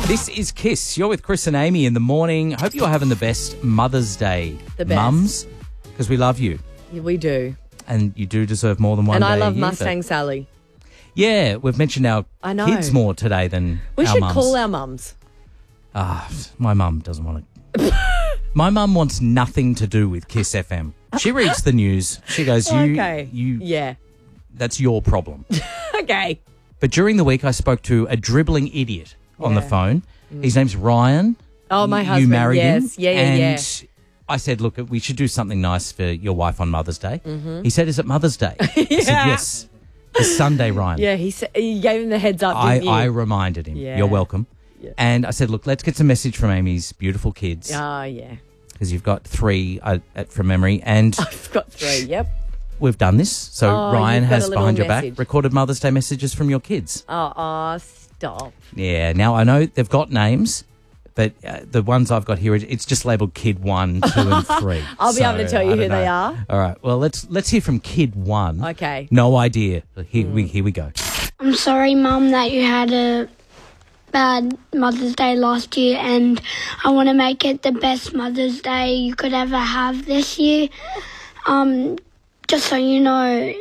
This is Kiss. You're with Chris and Amy in the morning. Hope you're having the best Mother's Day. The best. Mums, because we love you. Yeah, we do. And you do deserve more than one And day I love a year, Mustang Sally. Yeah, we've mentioned our I know. kids more today than We our should mums. call our mums. My mum doesn't want to. My mum wants nothing to do with Kiss FM. She reads the news. She goes, Okay. Yeah, that's your problem. Okay. But during the week, I spoke to a dribbling idiot on the Yeah. phone. His name's Ryan. Oh, my You husband. married him. Yes. Yeah. And I said, look, we should do something nice for your wife on Mother's Day. He said, is it Mother's Day? I said, yes. It's Sunday, Ryan. Yeah, he gave him the heads up, didn't you? I reminded him. Yeah. You're welcome. Yeah. And I said, look, let's get some message from Amy's beautiful kids. Oh, yeah. Because you've got three from memory. And I've got three, yep. we've done this. So Oh, Ryan you've got has a little behind your message. back recorded Mother's Day messages from your kids. Oh, stop. Yeah. Now, I know they've got names, but the ones I've got here, it's just labelled Kid 1, 2 and 3. I'll be able to tell you I who don't they know. are. All right. Well, let's hear from Kid 1. Okay. No idea. Here we go. I'm sorry, Mum, that you had a bad Mother's Day last year, and I want to make it the best Mother's Day you could ever have this year. Just so you know,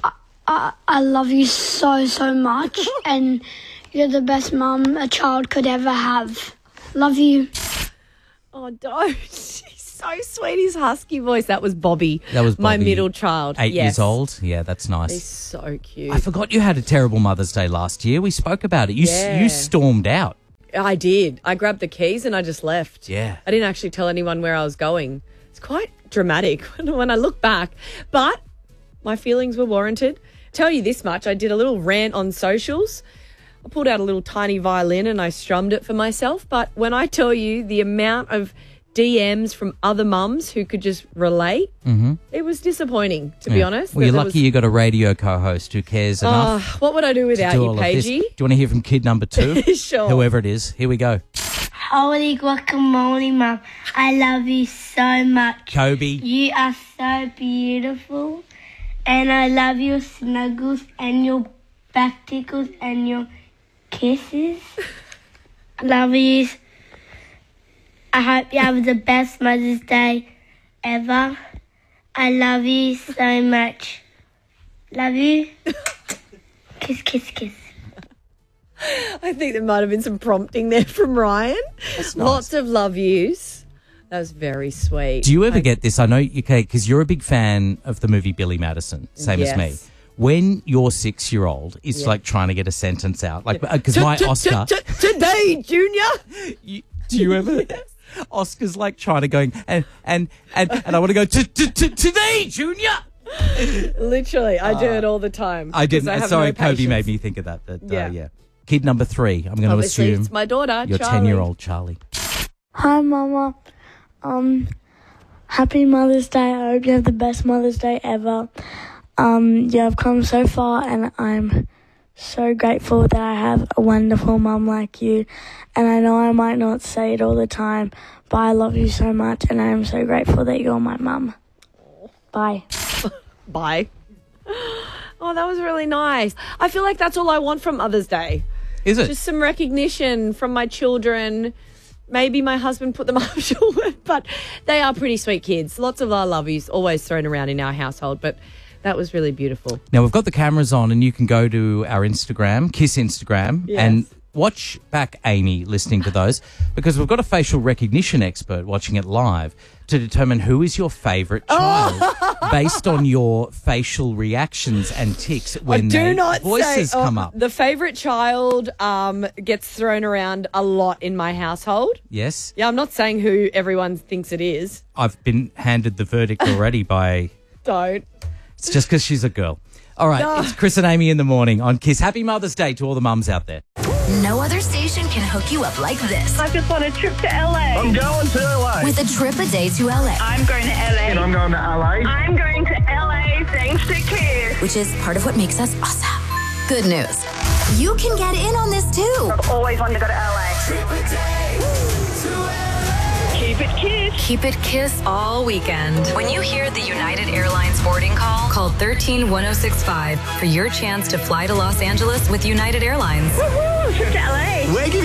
I love you so, so much, and you're the best mum a child could ever have. Love you. Oh, don't. He's so sweet, his husky voice. That was Bobby. That was my Bobby, middle child. 8 Yes. years old. Yeah, that's nice. He's so cute. I forgot you had a terrible Mother's Day last year. We spoke about it. Yeah. You stormed out. I did. I grabbed the keys and I just left. Yeah. I didn't actually tell anyone where I was going. It's quite dramatic when I look back. But my feelings were warranted. Tell you this much, I did a little rant on socials. I pulled out a little tiny violin and I strummed it for myself. But when I tell you the amount of DMs from other mums who could just relate, it was disappointing, to be honest. Well, you're There lucky you got a radio co-host who cares enough. What would I do to without do you, all of this. Paigey? Do you want to hear from kid number 2? Sure. Whoever it is. Here we go. Holy guacamole, Mum. I love you so much. Kobe. You are so beautiful, and I love your snuggles and your back tickles and your kisses. Love you. I hope you have the best Mother's Day ever. I love you so much. Love you. Kiss, kiss, kiss. I think there might have been some prompting there from Ryan. That's nice. Lots of love yous. That was very sweet. Do you ever get this? I know you can, because you're a big fan of the movie Billy Madison, same as me. Yes. When your 6-year-old is like trying to get a sentence out, like because my Oscar, Today, Junior. do you ever? Oscar's like trying to going and I want to go today, Junior. Literally, I do it all the time. I didn't. 'cause have Sorry, no Kobe patience. made me think of that. But Yeah. yeah. Kid number 3. I'm going to Obviously, assume it's my daughter, your Charlie. 10-year-old Charlie. Hi, Mama. Happy Mother's Day. I hope you have the best Mother's Day ever. Yeah, I've come so far, and I'm so grateful that I have a wonderful mum like you. And I know I might not say it all the time, but I love you so much, and I am so grateful that you're my mum. Bye. Bye. Oh, that was really nice. I feel like that's all I want from Mother's Day. Is it? Just some recognition from my children. Maybe my husband put them up to it, but they are pretty sweet kids. Lots of I love yous always thrown around in our household, but that was really beautiful. Now, we've got the cameras on and you can go to our Instagram, Kiss Instagram, Yes. and watch back Amy listening to those because we've got a facial recognition expert watching it live to determine who is your favourite child based on your facial reactions and tics when voices come up. The favourite child gets thrown around a lot in my household. Yes? Yeah, I'm not saying who everyone thinks it is. I've been handed the verdict already by... Don't. It's just because she's a girl. All right, It's Chris and Amy in the morning on Kiss. Happy Mother's Day to all the mums out there. No other station can hook you up like this. I just want a trip to LA. I'm going to LA. With a trip a day to LA, I'm going to LA. And I'm going to LA. I'm going to LA thanks to Kiss. which is part of what makes us awesome. Good news. You can get in on this too. I've always wanted to go to LA. Keep it Kiss. Keep it Kiss all weekend. When you hear the United Airlines boarding call, call 131065 for your chance to fly to Los Angeles with United Airlines. Woohoo, trip to LA. We're giving away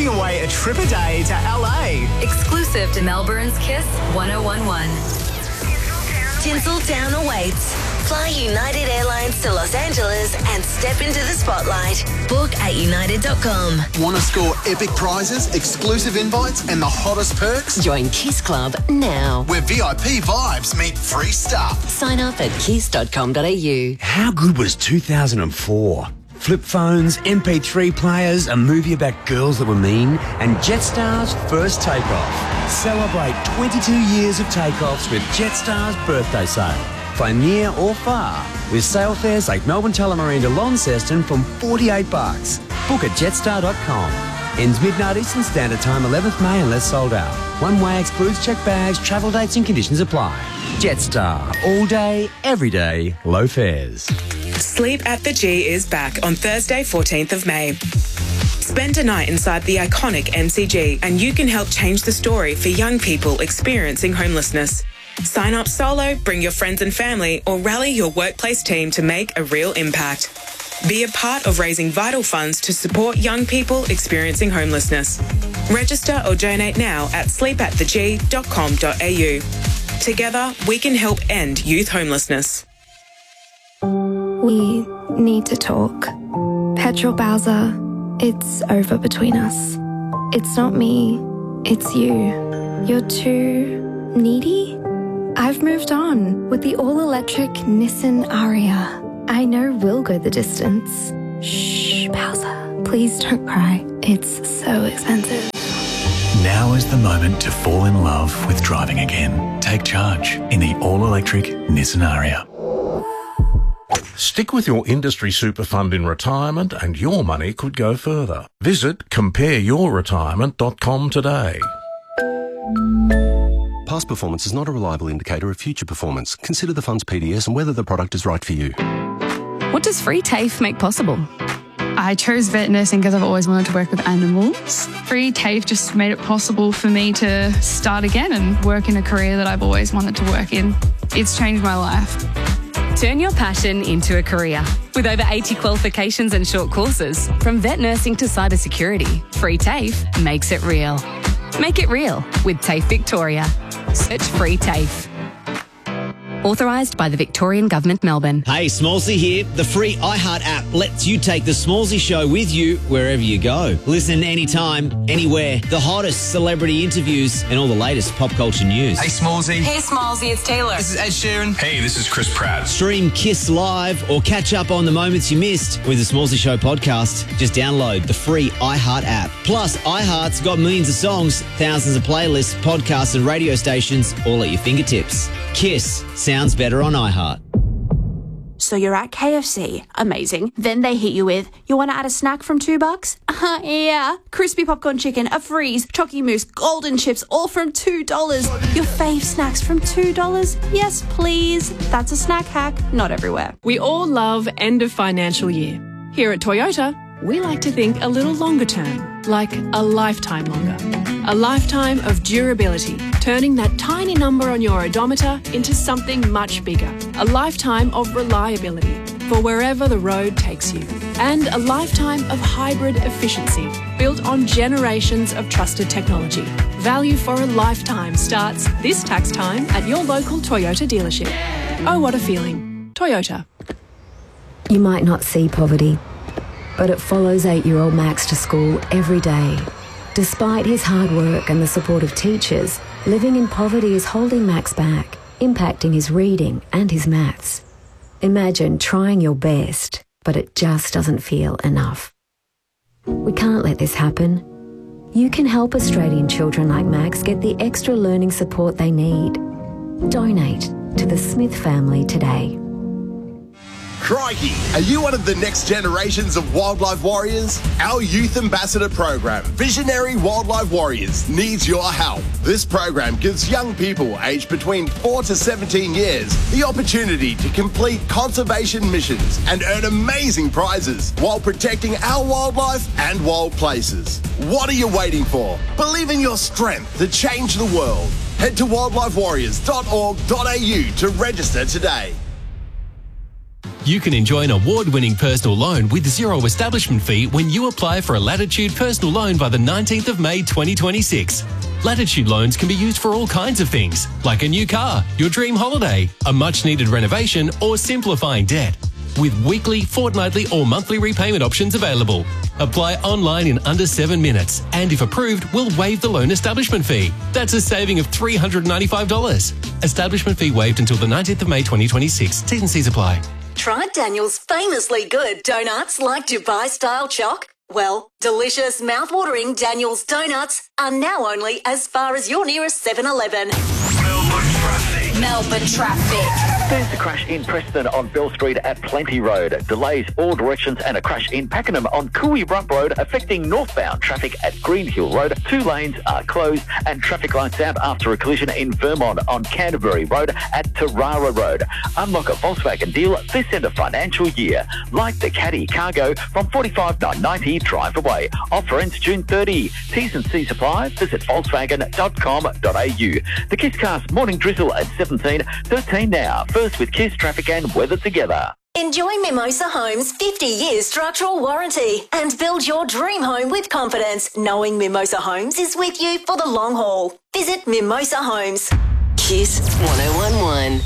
a trip a day to LA. Exclusive to Melbourne's Kiss 1011. Tinseltown awaits. Fly United Airlines to Los Angeles and step into the spotlight. Book at united.com. Want to score epic prizes, exclusive invites, and the hottest perks? Join Kiss Club now. Where VIP vibes meet free stuff. Sign up at kiss.com.au. How good was 2004? Flip phones, MP3 players, a movie about girls that were mean, and Jetstar's first takeoff. Celebrate 22 years of takeoffs with Jetstar's birthday sale. Fly near or far with sale fares like Melbourne Tullamarine to Launceston from $48. Book at jetstar.com. Ends midnight Eastern Standard Time, 11th May unless sold out. One way excludes checked bags, travel dates and conditions apply. Jetstar. All day, every day, low fares. Sleep at the G is back on Thursday, 14th of May. Spend a night inside the iconic MCG and you can help change the story for young people experiencing homelessness. Sign up solo, bring your friends and family, or rally your workplace team to make a real impact. Be a part of raising vital funds to support young people experiencing homelessness. Register or donate now at sleepattheg.com.au. Together, we can help end youth homelessness. We need to talk. Petrol Bowser, it's over between us. It's not me, it's you. You're too needy? I've moved on with the all-electric Nissan Ariya. I know we'll go the distance. Shh, Bowser, please don't cry. It's so expensive. Now is the moment to fall in love with driving again. Take charge in the all-electric Nissan Ariya. Stick with your industry super fund in retirement and your money could go further. Visit compareyourretirement.com today. Past performance is not a reliable indicator of future performance. Consider the fund's PDS and whether the product is right for you. What does Free TAFE make possible? I chose vet nursing because I've always wanted to work with animals. Free TAFE just made it possible for me to start again and work in a career that I've always wanted to work in. It's changed my life. Turn your passion into a career. With over 80 qualifications and short courses, from vet nursing to cybersecurity, Free TAFE makes it real. Make it real with TAFE Victoria. Search Free TAFE. Authorised by the Victorian Government, Melbourne. Hey, Smallsy here. The free iHeart app lets you take the Smallsy show with you wherever you go. Listen anytime, anywhere. The hottest celebrity interviews and all the latest pop culture news. Hey, Smallsy. Hey, Smallsy, it's Taylor. This is Ed Sheeran. Hey, this is Chris Pratt. Stream Kiss Live or catch up on the moments you missed with the Smallsy Show podcast. Just download the free iHeart app. Plus, iHeart's got millions of songs, thousands of playlists, podcasts and radio stations all at your fingertips. Kiss sounds better on iHeart. So you're at KFC. Amazing. Then they hit you with, you want to add a snack from $2? Yeah. Crispy popcorn chicken, a freeze, Chocky Mousse, golden chips, all from $2. Your fave snacks from $2? Yes, please. That's a snack hack. Not everywhere. We all love end of financial year. Here at Toyota, we like to think a little longer term, like a lifetime longer. A lifetime of durability, turning that tiny number on your odometer into something much bigger. A lifetime of reliability for wherever the road takes you. And a lifetime of hybrid efficiency built on generations of trusted technology. Value for a lifetime starts this tax time at your local Toyota dealership. Oh, what a feeling. Toyota. You might not see poverty, but it follows 8-year-old Max to school every day. Despite his hard work and the support of teachers, living in poverty is holding Max back, impacting his reading and his maths. Imagine trying your best, but it just doesn't feel enough. We can't let this happen. You can help Australian children like Max get the extra learning support they need. Donate to the Smith family today. Crikey, are you one of the next generations of wildlife warriors? Our Youth Ambassador program, Visionary Wildlife Warriors, needs your help. This program gives young people aged between 4 to 17 years the opportunity to complete conservation missions and earn amazing prizes while protecting our wildlife and wild places. What are you waiting for? Believe in your strength to change the world. Head to wildlifewarriors.org.au to register today. You can enjoy an award-winning personal loan with zero establishment fee when you apply for a Latitude personal loan by the 19th of May 2026. Latitude loans can be used for all kinds of things, like a new car, your dream holiday, a much-needed renovation, or simplifying debt. With weekly, fortnightly, or monthly repayment options available. Apply online in under 7 minutes, and if approved, we'll waive the loan establishment fee. That's a saving of $395. Establishment fee waived until the 19th of May 2026. T's and C's apply. Tried Daniel's famously good donuts like Dubai-style choc? Well, delicious, mouth-watering Daniel's donuts are now only as far as your nearest 7-Eleven. Melbourne traffic. There's a crash in Preston on Bell Street at Plenty Road. Delays all directions and a crash in Pakenham on Cooey Rump Road affecting northbound traffic at Green Hill Road. 2 lanes are closed and traffic lights out after a collision in Vermont on Canterbury Road at Tarara Road. Unlock a Volkswagen deal this end of financial year. Like the Caddy Cargo from $45,990 drive away. Offer ends June 30. T's and C's apply. Visit Volkswagen.com.au. The Kiss Cast morning drizzle at 17:13 now. First with Kiss traffic and weather together. Enjoy Mimosa Homes' 50-year structural warranty and build your dream home with confidence, knowing Mimosa Homes is with you for the long haul. Visit Mimosa Homes. Kiss 1011.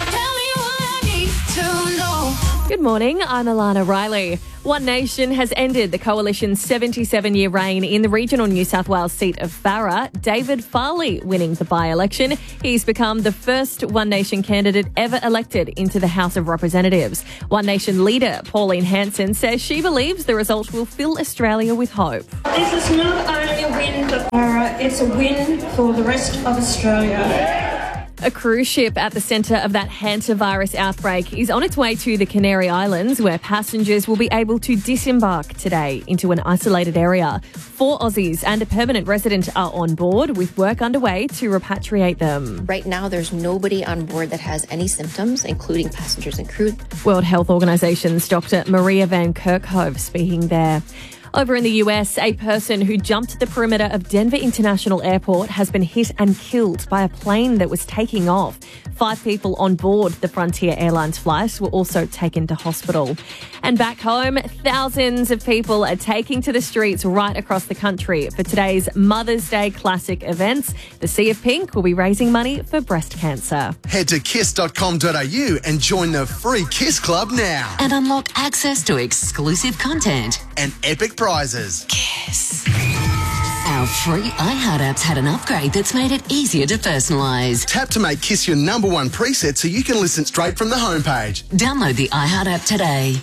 Good morning, I'm Alana Riley. One Nation has ended the Coalition's 77-year reign in the regional New South Wales seat of Farrer, David Farley winning the by-election. He's become the first One Nation candidate ever elected into the House of Representatives. One Nation leader Pauline Hanson says she believes the result will fill Australia with hope. This is not only a win for Farrer, it's a win for the rest of Australia. A cruise ship at the centre of that hantavirus outbreak is on its way to the Canary Islands, where passengers will be able to disembark today into an isolated area. 4 Aussies and a permanent resident are on board, with work underway to repatriate them. Right now, there's nobody on board that has any symptoms, including passengers and crew. World Health Organization's Dr. Maria Van Kerkhove speaking there. Over in the US, a person who jumped the perimeter of Denver International Airport has been hit and killed by a plane that was taking off. 5 people on board the Frontier Airlines flight were also taken to hospital. And back home, thousands of people are taking to the streets right across the country for today's Mother's Day classic events. The Sea of Pink will be raising money for breast cancer. Head to kiss.com.au and join the free Kiss Club now. And unlock access to exclusive content and epic prizes. Kiss. Our free iHeart app's had an upgrade that's made it easier to personalise. Tap to make Kiss your #1 preset so you can listen straight from the homepage. Download the iHeart app today.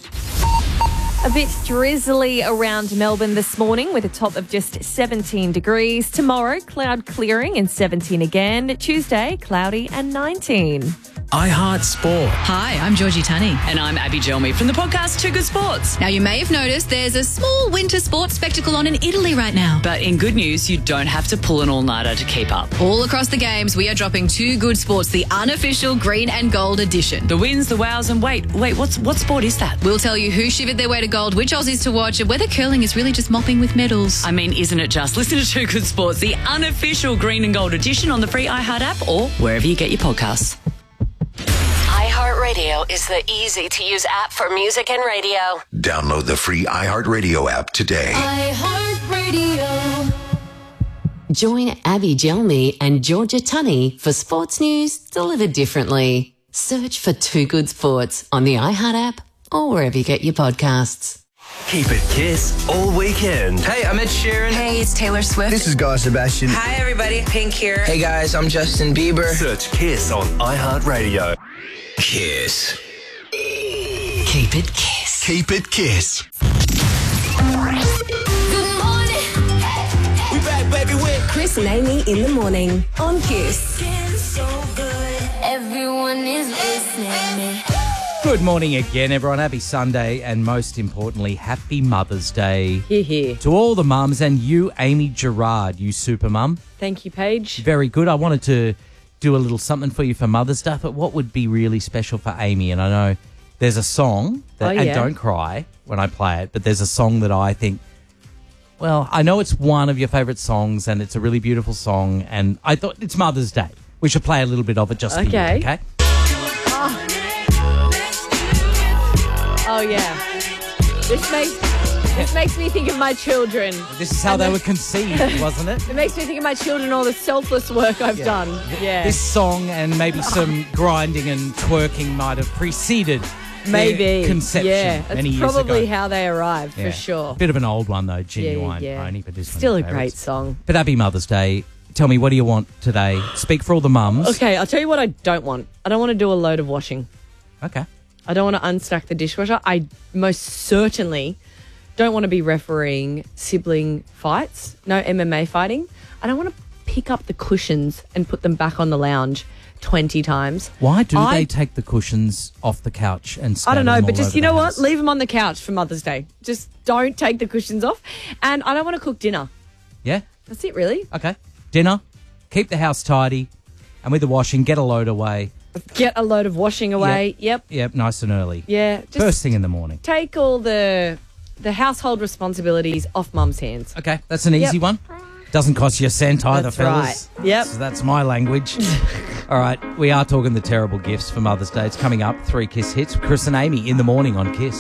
A bit drizzly around Melbourne this morning with a top of just 17 degrees. Tomorrow, cloud clearing and 17 again. Tuesday, cloudy and 19. iHeart Sport. Hi, I'm Georgie Tunney. And I'm Abby Gelmy from the podcast Too Good Sports. Now, you may have noticed there's a small winter sports spectacle on in Italy right now. But in good news, you don't have to pull an all-nighter to keep up. All across the games, we are dropping Too Good Sports, the unofficial green and gold edition. The wins, the wows, and wait, what sport is that? We'll tell you who shivered their way to gold, which Aussies to watch, and whether curling is really just mopping with medals. I mean, isn't it just? Listen to Too Good Sports, the unofficial green and gold edition on the free iHeart app or wherever you get your podcasts. iHeartRadio is the easy-to-use app for music and radio. Download the free iHeartRadio app today. iHeartRadio. Join Abby Gelmy and Georgia Tunney for sports news delivered differently. Search for Too Good Sports on the iHeart app or wherever you get your podcasts. Keep it Kiss all weekend. Hey, I'm Ed Sheeran. Hey, it's Taylor Swift. This is Guy Sebastian. Hi, everybody. Pink here. Hey, guys, I'm Justin Bieber. Search Kiss on iHeartRadio. Kiss. Keep it Kiss. Keep it Kiss. Good morning. We back, baby, with Chris and Amy in the morning on Kiss. So good. Everyone is listening. Good morning again, everyone. Happy Sunday, and most importantly, happy Mother's Day. Here. To all the mums, and you, Amy Gerard, you super mum. Thank you, Paige. Very good. I wanted to do a little something for you for Mother's Day, but what would be really special for Amy? And I know there's a song, that, and don't cry when I play it, but there's a song that I think, well, I know it's one of your favourite songs, and it's a really beautiful song, and I thought it's Mother's Day. We should play a little bit of it just for you, okay? Oh, yeah. This makes me think of my children. This is how they were conceived, wasn't it? It makes me think of my children, all the selfless work I've done. Yeah. This song and maybe some grinding and twerking might have preceded their conception many years ago. That's probably how they arrived, for sure. Bit of an old one, though, Genuine Pony. But still a great song. But happy Mother's Day. Tell me, what do you want today? Speak for all the mums. Okay, I'll tell you what I don't want. I don't want to do a load of washing. Okay. I don't want to unstack the dishwasher. I most certainly don't want to be refereeing sibling fights. No MMA fighting. I don't want to pick up the cushions and put them back on the lounge 20 times. Why do they take the cushions off the couch and scatter I don't know, them but all just, over you know the what? house? Leave them on the couch for Mother's Day. Just don't take the cushions off. And I don't want to cook dinner. Yeah? That's it, really. Okay. Dinner, keep the house tidy, and with the washing, get a load away. Get a load of washing away. Yep. Yep, nice and early. Yeah. Just First thing in the morning. take all the household responsibilities off Mum's hands. Okay, that's an easy one. Doesn't cost you a cent either, That's fellas. right. Yep. So that's my language. All right, we are talking the terrible gifts for Mother's Day. It's coming up. 3 Kiss Hits with Chris and Amy in the morning on Kiss.